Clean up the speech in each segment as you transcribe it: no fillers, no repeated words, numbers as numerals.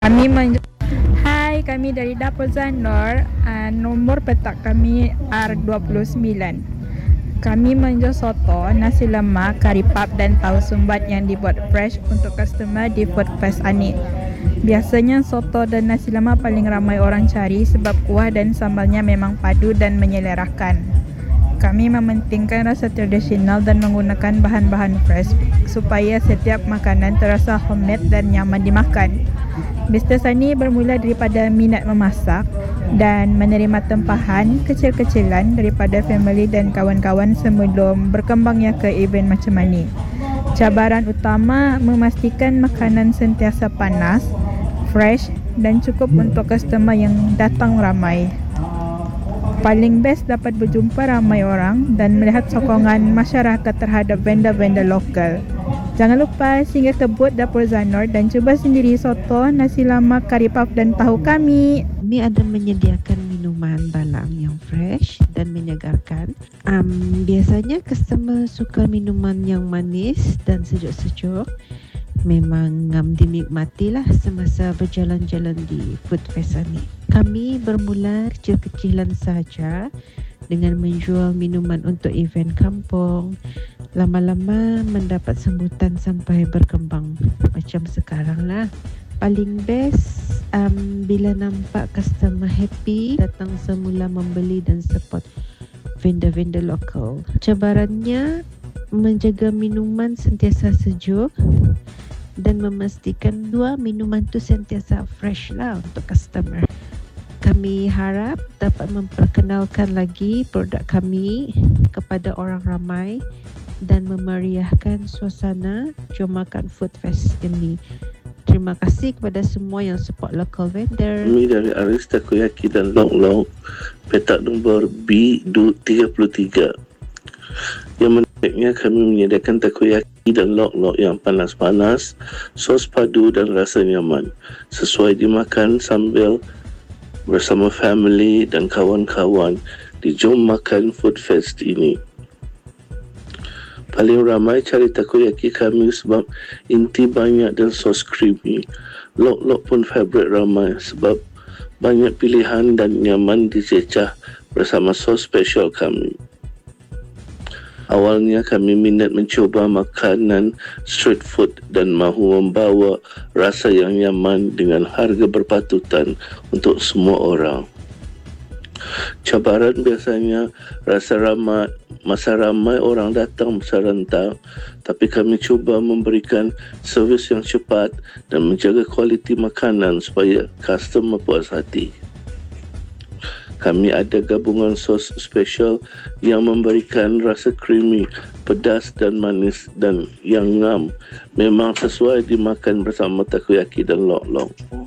Kami Hai, kami dari Dapur Zanor. Nombor petak kami R29. Kami menjual soto, nasi lemak, kari pap dan tahu sumbat yang dibuat fresh untuk customer di Food Fest Ani. Biasanya soto dan nasi lemak paling ramai orang cari sebab kuah dan sambalnya memang padu dan menyelerakan. Kami mementingkan rasa tradisional dan menggunakan bahan-bahan fresh supaya setiap makanan terasa homemade dan nyaman dimakan. Bisnes ini bermula daripada minat memasak dan menerima tempahan kecil-kecilan daripada family dan kawan-kawan sebelum berkembangnya ke event macam ini. Cabaran utama memastikan makanan sentiasa panas, fresh dan cukup untuk customer yang datang ramai. Paling best dapat berjumpa ramai orang dan melihat sokongan masyarakat terhadap vendor-vendor lokal. Jangan lupa singgah ke booth Dapur Zanor dan cuba sendiri soto, nasi lemak, kari pap dan tahu kami. Kami ada menyediakan minuman balang yang fresh dan menyegarkan. Biasanya customer suka minuman yang manis dan sejuk-sejuk. Memang dinikmatilah semasa berjalan-jalan di Food Fest ini. Kami bermula kecil-kecilan saja dengan menjual minuman untuk event kampung. Lama-lama mendapat sambutan sampai berkembang macam sekarang lah. Paling best bila nampak customer happy, datang semula membeli dan support vendor-vendor lokal. Cabarannya menjaga minuman sentiasa sejuk dan memastikan dua minuman tu sentiasa fresh lah untuk customer. Kami harap dapat memperkenalkan lagi produk kami kepada orang ramai dan memeriahkan suasana Jom Makan Food Fest ini. Terima kasih kepada semua yang support local vendor. Kami dari Aris Takoyaki dan Long Long, petak nombor B33. Yang menariknya, kami menyediakan takoyaki dan lok-lok yang panas-panas, sos padu dan rasa nyaman, sesuai dimakan sambil bersama family dan kawan-kawan di Jom Makan Food Fest ini. Paling ramai cari takoyaki kami sebab inti banyak dan sos creamy. Lok-lok pun favourite ramai sebab banyak pilihan dan nyaman dicecah bersama sos special kami. Awalnya kami minat mencuba makanan street food dan mahu membawa rasa yang nyaman dengan harga berpatutan untuk semua orang. Cabaran biasanya masa ramai orang datang serentak, tapi kami cuba memberikan servis yang cepat dan menjaga kualiti makanan supaya customer puas hati. Kami ada gabungan sos special yang memberikan rasa creamy, pedas dan manis dan yang ngam. Memang sesuai dimakan bersama takoyaki dan lok-lok.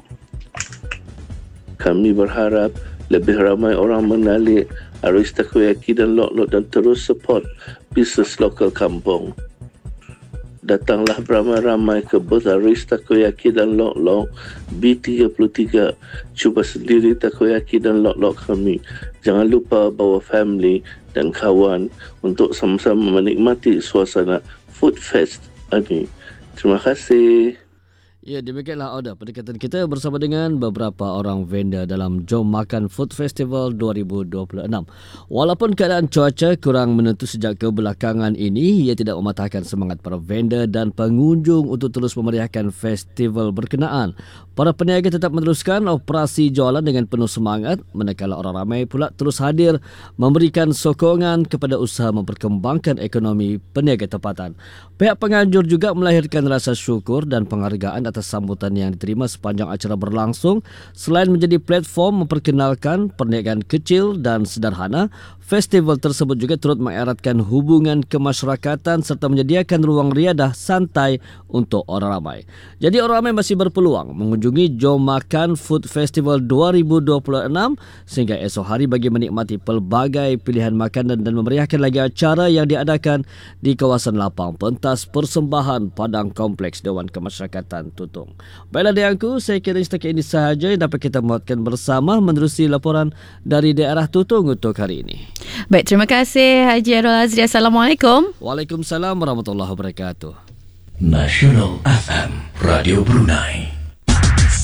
Kami berharap lebih ramai orang mengenali Aris Takoyaki dan lok-lok dan terus support bisnes lokal kampung. Datanglah beramai-ramai ke booth Aris Takoyaki dan lok-lok B33. Cuba sendiri takoyaki dan lok-lok kami. Jangan lupa bawa family dan kawan untuk sama-sama menikmati suasana Food Fest ini. Terima kasih. Ya, demikianlah order pendekatan kita bersama dengan beberapa orang vendor dalam Jom Makan Food Festival 2026. Walaupun keadaan cuaca kurang menentu sejak kebelakangan ini, ia tidak mematahkan semangat para vendor dan pengunjung untuk terus memeriahkan festival berkenaan. Para peniaga tetap meneruskan operasi jualan dengan penuh semangat, manakala orang ramai pula terus hadir memberikan sokongan kepada usaha memperkembangkan ekonomi peniaga tempatan. Pihak penganjur juga melahirkan rasa syukur dan penghargaan atas sambutan yang diterima sepanjang acara berlangsung. Selain menjadi platform memperkenalkan perniagaan kecil dan sederhana, festival tersebut juga turut mengeratkan hubungan kemasyarakatan serta menyediakan ruang riadah santai untuk orang ramai. Jadi orang ramai masih berpeluang mengunjungi Jom Makan Food Festival 2026 sehingga esok hari bagi menikmati pelbagai pilihan makanan dan memeriahkan lagi acara yang diadakan di kawasan lapang pentas persembahan Padang Kompleks Dewan Kemasyarakatan Tutong. Baiklah diangku, saya kira setakat ini sahaja yang dapat kita muatkan bersama menerusi laporan dari daerah Tutong untuk hari ini. Baik, terima kasih Haji Airul Azri. Assalamualaikum. Waalaikumsalam warahmatullahi wabarakatuh. Nasional FM Radio Brunei.